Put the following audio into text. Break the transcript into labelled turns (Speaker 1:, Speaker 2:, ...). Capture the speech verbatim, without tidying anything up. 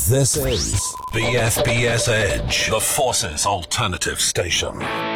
Speaker 1: This is B F B S Edge, the Forces Alternative Station.